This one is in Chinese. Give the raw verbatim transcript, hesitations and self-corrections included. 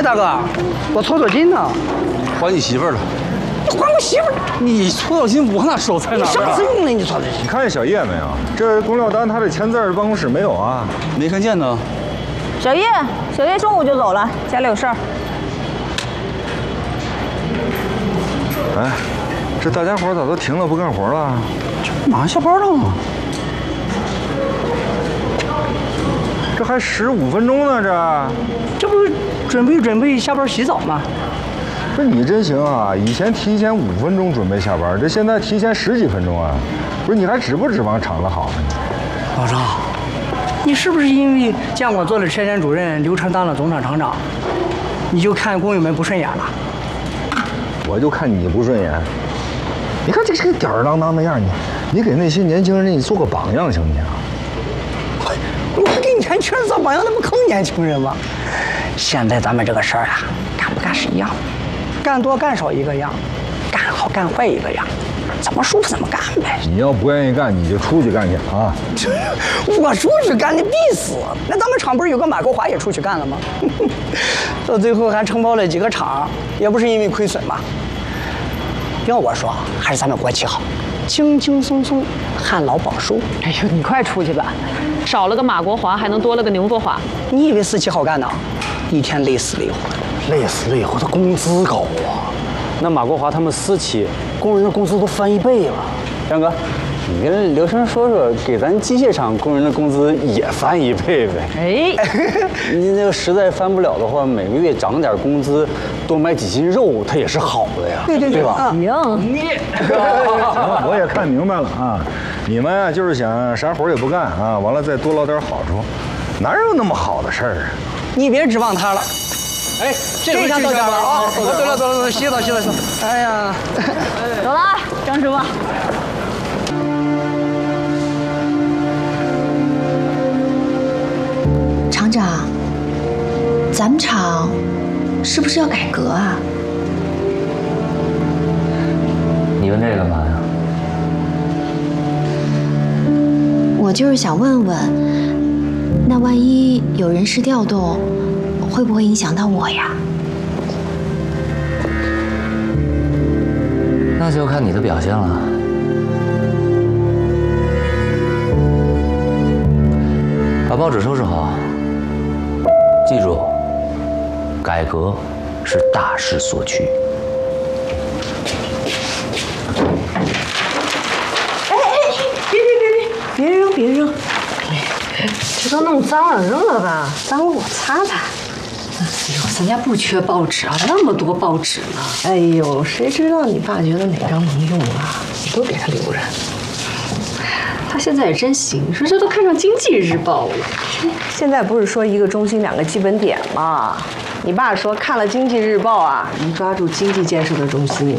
大哥，我搓搓筋呢。 还你媳妇儿了。 还我媳妇儿？ 你搓澡巾我哪手在哪儿？ 什么用呢？你搓的？ 你看见小叶没有？这龚廖丹他的签字办公室没有啊？ 没看见呢。 小叶，小叶中午就走了，家里有事儿。 哎，这大家伙咋都停了不干活了？ 这马上下班了吗？ 这还十五分钟呢，这这不准备准备下班洗澡吗？ 不是你真行啊！以前提前五分钟准备下班，这现在提前十几分钟啊！不是你还指不指望厂子好呢？ 老张，你是不是因为见我做了车间主任，刘成当了总厂厂长，你就看工友们不顺眼了？ 我就看你不顺眼。你看这这个吊儿郎当的样，你你给那些年轻人你做个榜样行不行？ 我给年轻人做榜样，那不坑年轻人吗？现在咱们这个事儿啊，干不干是一样，干多干少一个样，干好干坏一个样，怎么舒服怎么干呗。 你要不愿意干，你就出去干去啊！ 我出去干你必死。那咱们厂不是有个马国华也出去干了吗？到最后还承包了几个厂，也不是因为亏损嘛。要我说，还是咱们国企好，轻轻松松，旱涝保收。 哎呦，你快出去吧，少了个马国华，还能多了个牛国华。 你以为私企好干呢？一天累死累活的。 累死累活，他工资高啊！那马国华他们私企工人的工资都翻一倍了。 张哥，你跟刘生说说，给咱机械厂工人的工资也翻一倍呗。 哎， 你那个实在翻不了的话，每个月涨点工资，多买几斤肉，它也是好的呀。 对对对， 对吧？ 行， 你行，我也看明白了啊！你们啊，就是想啥活也不干啊，完了再多捞点好处，哪有那么好的事儿啊？ 你别指望他了。 哎， 这下到家了啊！走了走了走了，洗澡洗澡洗澡。哎呀， 走了啊，张师傅。 厂长，咱们厂是不是要改革啊？ 你问这个干嘛呀？ 我就是想问问，那万一有人事调动，会不会影响到我呀？ 那就看你的表现了。把报纸收拾好，记住，改革是大势所趋。 哎哎，别别别别，别扔别扔！这都弄脏了，扔了吧，耽误我擦擦。哎呦，咱家不缺报纸啊，那么多报纸呢。哎呦，谁知道你爸觉得哪张能用啊？你都给他留着。他现在也真行，说这都看上《经济日报》了。现在不是说一个中心两个基本点吗？你爸说看了《经济日报》啊，能抓住经济建设的中心。